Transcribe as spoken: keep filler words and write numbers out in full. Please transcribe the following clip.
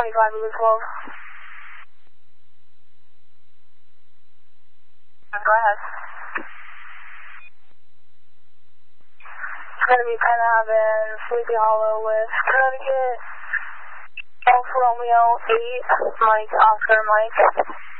twenty-five Blue twelve. Go ahead. It's going to be Penn Ave and Sleepy Hollow with Connecticut, Alfa Romeo eight, Mike, Oscar, Mike.